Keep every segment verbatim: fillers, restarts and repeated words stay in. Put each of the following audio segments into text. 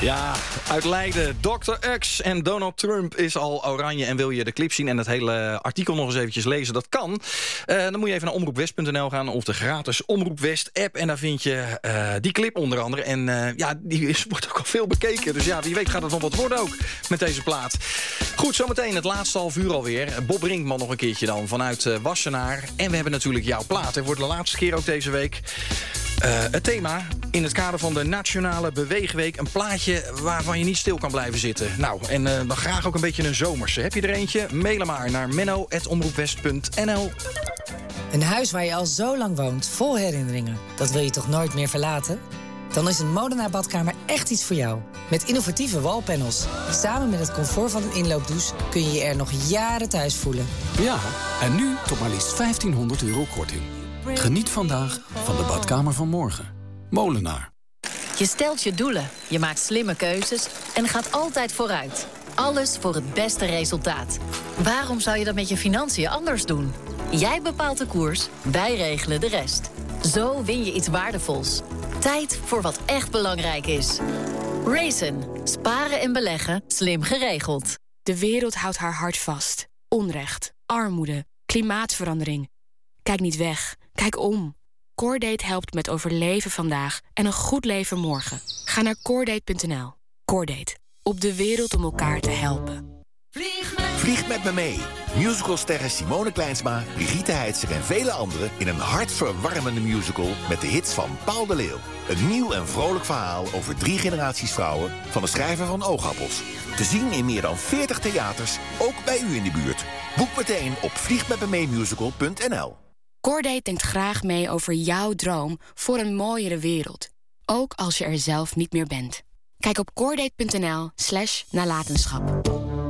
Ja, uit Leiden. dokter Ux en Donald Trump is al oranje. En wil je de clip zien en het hele artikel nog eens eventjes lezen? Dat kan. Uh, dan moet je even naar omroep west punt n l gaan of de gratis Omroep West app. En daar vind je uh, die clip onder andere. En uh, ja, die is, wordt ook al veel bekeken. Dus ja, wie weet gaat het nog wat worden ook met deze plaat. Goed, zometeen het laatste half uur alweer. Bob Brinkman nog een keertje dan vanuit uh, Wassenaar. En we hebben natuurlijk jouw plaat. Het wordt de laatste keer ook deze week. Uh, het thema in het kader van de Nationale Beweegweek. Een plaatje waarvan je niet stil kan blijven zitten. Nou, en uh, dan graag ook een beetje een zomerse. Heb je er eentje? Mail hem maar naar menno at omroep west punt n l. Een huis waar je al zo lang woont, vol herinneringen. Dat wil je toch nooit meer verlaten? Dan is een Molenaar badkamer echt iets voor jou. Met innovatieve wallpanels. Samen met het comfort van een inloopdouche kun je je er nog jaren thuis voelen. Ja, en nu tot maar liefst vijftienhonderd euro korting. Geniet vandaag van de badkamer van morgen. Molenaar. Je stelt je doelen, je maakt slimme keuzes en gaat altijd vooruit. Alles voor het beste resultaat. Waarom zou je dat met je financiën anders doen? Jij bepaalt de koers, wij regelen de rest. Zo win je iets waardevols. Tijd voor wat echt belangrijk is. Raisin. Sparen en beleggen, slim geregeld. De wereld houdt haar hart vast. Onrecht, armoede, klimaatverandering. Kijk niet weg, kijk om. Coordate helpt met overleven vandaag en een goed leven morgen. Ga naar coordate punt n l. Coordate. Op de wereld om elkaar te helpen. Vlieg met, Vlieg met me mee. Musicalsterren Simone Kleinsma, Brigitte Heitzer en vele anderen in een hartverwarmende musical met de hits van Paul de Leeuw. Een nieuw en vrolijk verhaal over drie generaties vrouwen van de schrijver van Oogappels. Te zien in meer dan veertig theaters, ook bij u in de buurt. Boek meteen op vlieg met me mee musical punt n l. Coordate denkt graag mee over jouw droom voor een mooiere wereld. Ook als je er zelf niet meer bent. Kijk op coordate punt n l slash nalatenschap.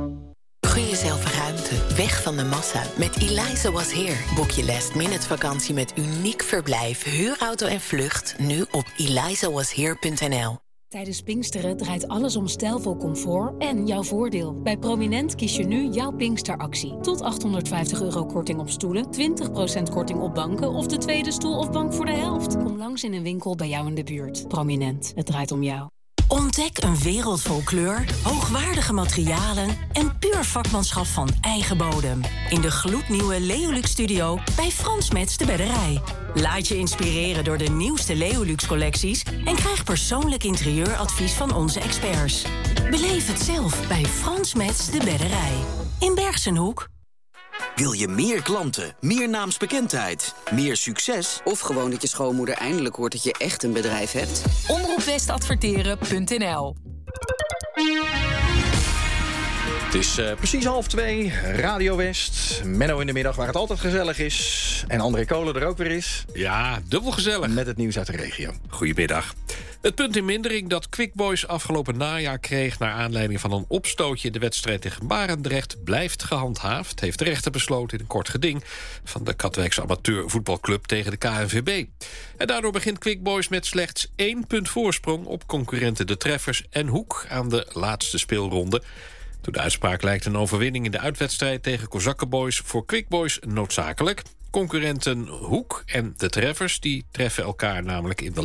Gun jezelf ruimte, weg van de massa. Met Eliza Was Here boek je last minute vakantie met uniek verblijf, huurauto en vlucht. Nu op eliza was here punt n l. Tijdens Pinksteren draait alles om stijlvol comfort en jouw voordeel. Bij Prominent kies je nu jouw Pinksteractie. Tot achthonderdvijftig euro korting op stoelen, twintig procent korting op banken of de tweede stoel of bank voor de helft. Kom langs in een winkel bij jou in de buurt. Prominent, het draait om jou. Ontdek een wereld vol kleur, hoogwaardige materialen en puur vakmanschap van eigen bodem. In de gloednieuwe Leolux Studio bij Frans Mets de Bedderij. Laat je inspireren door de nieuwste Leolux collecties en krijg persoonlijk interieuradvies van onze experts. Beleef het zelf bij Frans Mets de Bedderij. In Bergsenhoek. Wil je meer klanten, meer naamsbekendheid, meer succes? Of gewoon dat je schoonmoeder eindelijk hoort dat je echt een bedrijf hebt? omroep west adverteren punt n l. Het is uh, precies half twee, Radio West, Menno in de middag, waar het altijd gezellig is. En André Kolen er ook weer is. Ja, dubbel gezellig. Met het nieuws uit de regio. Goedemiddag. Het punt in mindering dat Quick Boys afgelopen najaar kreeg naar aanleiding van een opstootje in de wedstrijd tegen Barendrecht blijft gehandhaafd, heeft de rechter besloten in een kort geding van de Katwijkse amateurvoetbalclub tegen de K N V B. En daardoor begint Quick Boys met slechts één punt voorsprong op concurrenten De Treffers en Hoek aan de laatste speelronde. Door de uitspraak lijkt een overwinning in de uitwedstrijd tegen Kozakkenboys voor Quick Boys noodzakelijk. Concurrenten Hoek en De Treffers die treffen elkaar namelijk in de